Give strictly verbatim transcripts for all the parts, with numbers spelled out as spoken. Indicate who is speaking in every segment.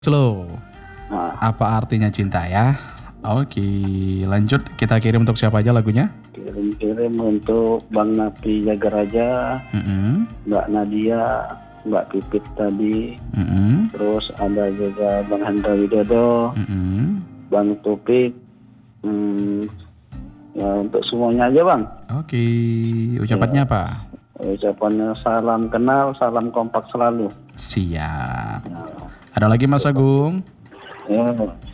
Speaker 1: Slow.
Speaker 2: Nah,
Speaker 1: Apa artinya cinta ya? Oke, lanjut. Kita kirim untuk siapa aja lagunya?
Speaker 2: kirim-kirim untuk Bang Napi Jagaraja,
Speaker 1: Mm-mm.
Speaker 2: Mbak Nadia, Mbak Pipit tadi,
Speaker 1: Mm-mm.
Speaker 2: terus ada juga Bang Hendra Widodo,
Speaker 1: Mm-mm.
Speaker 2: Bang Topik, hmm, ya untuk semuanya aja Bang.
Speaker 1: Oke, ucapannya apa?
Speaker 2: Ucapannya salam kenal, salam kompak selalu.
Speaker 1: Siap. Ada lagi Mas Agung?
Speaker 2: Ya,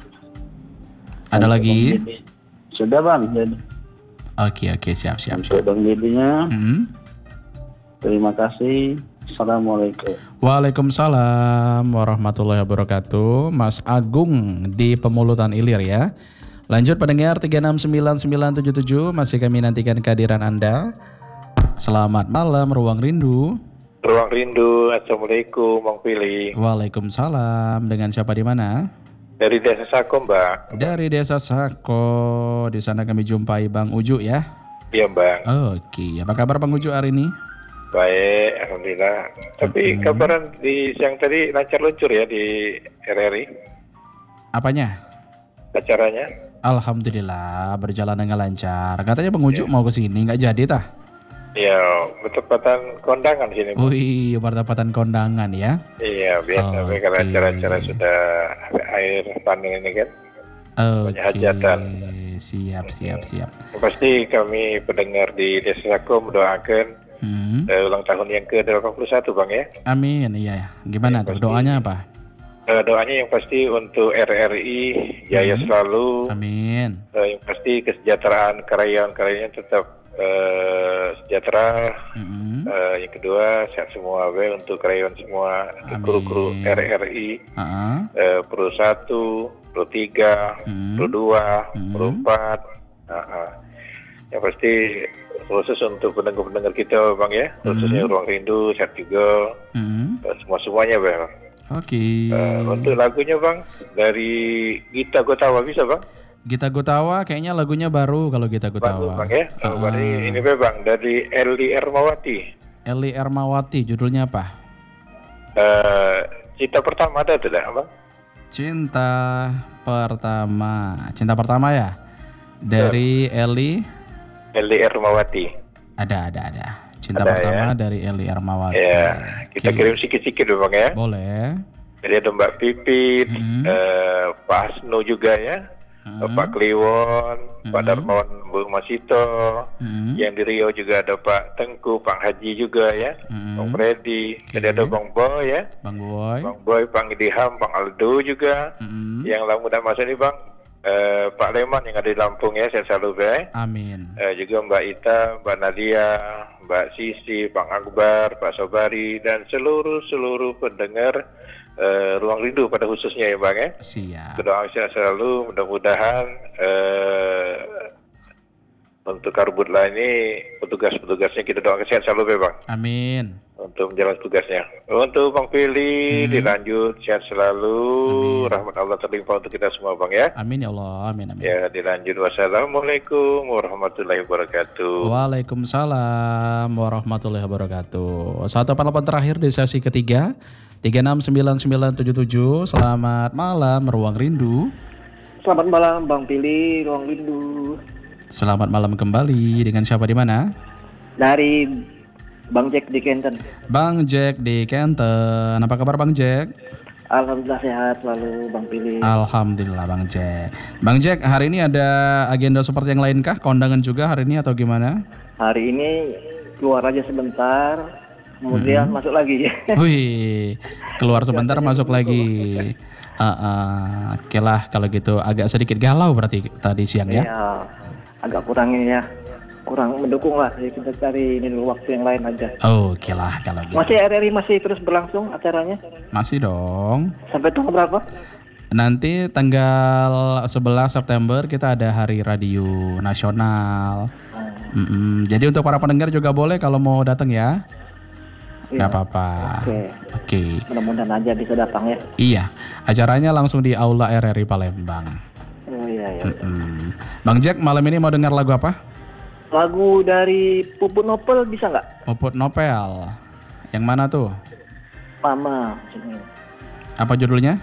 Speaker 1: Ada
Speaker 2: untuk
Speaker 1: lagi?
Speaker 2: Bang Didi. Sudah Bang, jadi
Speaker 1: Oke, oke, siap, siap,
Speaker 2: untuk
Speaker 1: siap.
Speaker 2: Bang Didinya,
Speaker 1: Mm-mm.
Speaker 2: terima kasih. Assalamualaikum.
Speaker 1: Waalaikumsalam warahmatullahi wabarakatuh. Mas Agung di Pemulutan Ilir ya. Lanjut pendengar tiga enam sembilan sembilan tujuh tujuh, masih kami nantikan kehadiran Anda. Selamat malam Ruang Rindu.
Speaker 3: Ruang Rindu, Assalamualaikum Bang Pilih.
Speaker 1: Waalaikumsalam. Dengan siapa di mana?
Speaker 3: Dari Desa Sako Mbak.
Speaker 1: Dari Desa Sako. Di sana kami jumpai Bang Uju ya.
Speaker 3: Iya Bang.
Speaker 1: Oke, apa kabar Bang Uju hari ini?
Speaker 3: Baik, Alhamdulillah. Tapi
Speaker 1: Mm-mm.
Speaker 3: kabaran di siang tadi lancar luncur ya di R R I
Speaker 1: Apanya?
Speaker 3: acaranya.
Speaker 1: Alhamdulillah berjalan dengan lancar. Katanya Bang Uju mau ke sini nggak jadi tah?
Speaker 3: Iya, bertepatan kondangan sini Bang.
Speaker 1: Wih, bertepatan kondangan ya.
Speaker 3: Iya, biasa
Speaker 1: Oke.
Speaker 3: kalau acara-acara sudah air panen ini kan.
Speaker 1: Oke.
Speaker 3: hajatan.
Speaker 1: Siap, siap, siap.
Speaker 3: Pasti kami pendengar di Desa Sako mendoakan
Speaker 1: Hmm.
Speaker 3: eh, ulang tahun yang ke delapan puluh satu Bang ya.
Speaker 1: Amin, iya. Gimana tuh
Speaker 3: Pasti.
Speaker 1: doanya apa?
Speaker 3: Eh, doanya yang pasti untuk R R I jaya
Speaker 1: Hmm.
Speaker 3: selalu.
Speaker 1: Amin.
Speaker 3: Eh, yang pasti kesejahteraan karyawan-karyanya tetap eh, sejahtera.
Speaker 1: Mm-mm.
Speaker 3: Eh, yang kedua sehat semua we untuk karyawan semua,
Speaker 1: Amin.
Speaker 3: kru-kru R R I,
Speaker 1: Ah,
Speaker 3: eh, Pro satu, Pro tiga,
Speaker 1: Hmm.
Speaker 3: Pro dua,
Speaker 1: Hmm.
Speaker 3: Pro empat. Ah, ah. Yang pasti khusus untuk pendengar-pendengar kita Bang ya, khususnya Ruang Rindu sehat juga.
Speaker 1: mm.
Speaker 3: Eh, semua-semuanya Bang.
Speaker 1: Oke.
Speaker 3: Eh, untuk lagunya Bang dari Gita Gotawa bisa Bang?
Speaker 1: Gita Gutawa kayaknya lagunya baru kalau Gita
Speaker 3: Bagus
Speaker 1: Gutawa.
Speaker 3: Bang ya.
Speaker 1: Ah,
Speaker 3: Oh, berarti ini Bang dari Eli Ermawati.
Speaker 1: Eli Ermawati, judulnya apa?
Speaker 3: Eh, Cita pertama ada tidak Bang?
Speaker 1: Cinta pertama. Cinta pertama ya? Dari Eli
Speaker 3: Eli Ermawati.
Speaker 1: ada ada ada. Cinta
Speaker 3: Ada,
Speaker 1: pertama
Speaker 3: ya?
Speaker 1: dari Eli Ermawati.
Speaker 3: Ya, kita
Speaker 1: Oke.
Speaker 3: kirim sikit-sikit Bang ya.
Speaker 1: Boleh.
Speaker 3: Jadi ada Mbak Pipit,
Speaker 1: Hmm.
Speaker 3: eh, Pak Hasno juga ya.
Speaker 1: Hmm.
Speaker 3: Pak Kliwon, Pak
Speaker 1: Hmm.
Speaker 3: Darmawan Bu Masito.
Speaker 1: Hmm.
Speaker 3: Yang di Riau juga ada Pak Tengku, Pak Haji juga ya.
Speaker 1: Hmm.
Speaker 3: Bang Freddy.
Speaker 1: Oke.
Speaker 3: Jadi ada Bang Boy ya.
Speaker 1: Bang Boy.
Speaker 3: Bang Boy, Bang Idiham, Bang Aldo juga.
Speaker 1: Hmm.
Speaker 3: Yang lamu dan masa ini Bang, eh, Pak Leman yang ada di Lampung ya, saya selalu baik.
Speaker 1: Amin.
Speaker 3: Eh, juga Mbak Ita, Mbak Nadia, Mbak Sisi, Bang Akbar, Pak Sobari, dan seluruh-seluruh pendengar eh, Ruang Rindu pada khususnya ya Bang ya.
Speaker 1: Siap.
Speaker 3: Doa saya selalu mudah-mudahan eh, untuk Karbutla ini petugas-petugasnya kita doakan sehat selalu ya Bang.
Speaker 1: Amin.
Speaker 3: Untuk menjalankan tugasnya. Untuk Bang Pilih
Speaker 1: Hmm.
Speaker 3: dilanjut sehat selalu,
Speaker 1: Amin.
Speaker 3: rahmat Allah terlimpah untuk kita semua Bang ya.
Speaker 1: Amin ya Allah. Amin amin.
Speaker 3: Ya dilanjut. Wassalamualaikum warahmatullahi wabarakatuh.
Speaker 1: Waalaikumsalam warahmatullahi wabarakatuh. Satu telepon terakhir di sesi ketiga. tiga enam sembilan sembilan tujuh tujuh. Selamat malam Ruang Rindu.
Speaker 2: Selamat malam Bang Pilih, Ruang Rindu.
Speaker 1: Selamat malam kembali. Dengan siapa di mana?
Speaker 2: Dari Bang Jack di Kenten.
Speaker 1: Bang Jack di Kenten. Apa kabar Bang Jack?
Speaker 2: Alhamdulillah sehat selalu Bang Pilih.
Speaker 1: Alhamdulillah Bang Jack. Bang Jack, hari ini ada agenda seperti yang lain kah? Kondangan juga hari ini atau gimana?
Speaker 2: Hari ini keluar aja sebentar, kemudian masuk lagi.
Speaker 1: Wih, keluar sebentar masuk lagi. Ah, ah, oke lah kalau gitu agak sedikit galau berarti tadi siang ya.
Speaker 2: Ya, agak kurang ini ya, kurang mendukung lah. Jadi kita cari ini dulu waktu yang lain aja.
Speaker 1: Oke lah kalau gitu.
Speaker 2: Masih R R I masih terus berlangsung acaranya
Speaker 1: Masih dong.
Speaker 2: sampai tanggal berapa?
Speaker 1: Nanti tanggal sebelas September kita ada Hari Radio Nasional. Mm-mm. Jadi untuk para pendengar juga boleh kalau mau datang ya.
Speaker 2: Iya.
Speaker 1: Nggak apa-apa.
Speaker 2: Oke,
Speaker 1: Oke.
Speaker 2: mudah-mudahan aja bisa datang ya.
Speaker 1: Iya, acaranya langsung di Aula R R I Palembang.
Speaker 2: Oh iya ya.
Speaker 1: Mm-mm. Bang Jack, malam ini mau dengar lagu apa?
Speaker 2: Lagu dari Puput Nopel bisa nggak?
Speaker 1: Puput Nopel. Yang mana tuh?
Speaker 2: Mama.
Speaker 1: Apa judulnya?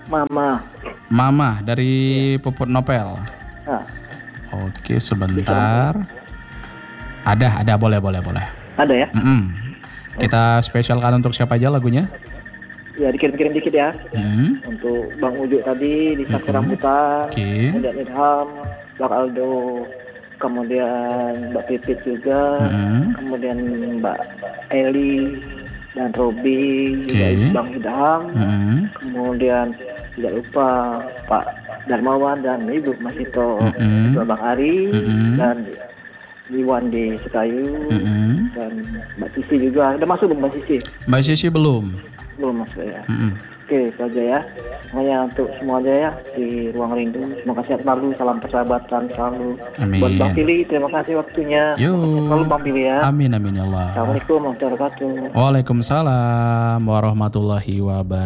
Speaker 2: Mama.
Speaker 1: Mama dari Puput Nopel.
Speaker 2: Nah,
Speaker 1: Oke, sebentar. Ada, ada, boleh, boleh, boleh.
Speaker 2: ada ya?
Speaker 1: Mm-mm. Kita spesialkan untuk siapa aja lagunya?
Speaker 2: Ya dikirim-kirim dikit ya.
Speaker 1: Hmm.
Speaker 2: Untuk Bang Ujuk tadi di Sakura Rambutan,
Speaker 1: Oke.
Speaker 2: Ada Nidham, Bang Aldo, kemudian Mbak Pipit juga,
Speaker 1: Mm-mm.
Speaker 2: kemudian Mbak Eli dan Robi, juga
Speaker 1: Oke.
Speaker 2: Bang Hidham,
Speaker 1: Mm-mm.
Speaker 2: kemudian tidak lupa Pak Darmawan dan Ibu Masito,
Speaker 1: Mm-mm.
Speaker 2: juga Bang Ari
Speaker 1: Mm-mm.
Speaker 2: dan Iwan di Sekayu,
Speaker 1: Mm-mm.
Speaker 2: dan Mbak Sisi juga. Udah masuk belum Mbak Sisi?
Speaker 1: Mbak Sisi belum.
Speaker 2: Belum masuk ya.
Speaker 1: Mm-mm.
Speaker 2: Oke, itu aja ya. Semuanya untuk semua aja ya di Ruang Rindu. Semoga sehat selalu, salam persahabatan selalu.
Speaker 1: Amin.
Speaker 2: Buat Bang Pili, terima kasih waktunya.
Speaker 1: Yo.
Speaker 2: Selalu Bang Pili ya.
Speaker 1: Amin, amin ya Allah.
Speaker 2: Assalamualaikum warahmatullahi wabarakatuh.
Speaker 1: Waalaikumsalam warahmatullahi wabarakatuh.